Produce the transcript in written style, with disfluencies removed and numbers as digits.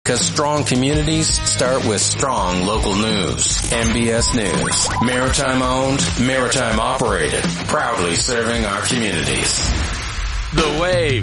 Because strong communities start with strong local news. MBS News. Maritime owned, maritime operated. Proudly serving our communities. The Wave.